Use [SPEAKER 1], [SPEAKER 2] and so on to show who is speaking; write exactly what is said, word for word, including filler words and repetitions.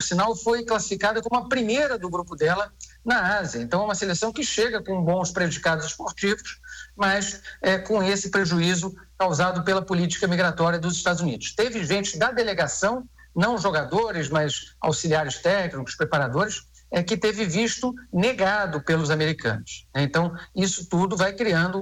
[SPEAKER 1] sinal, foi classificada como a primeira do grupo dela na Ásia. Então, é uma seleção que chega com bons predicados esportivos, mas é, com esse prejuízo causado pela política migratória dos Estados Unidos. Teve gente da delegação, não jogadores, mas auxiliares técnicos, preparadores, é, que teve visto negado pelos americanos. Então, isso tudo vai criando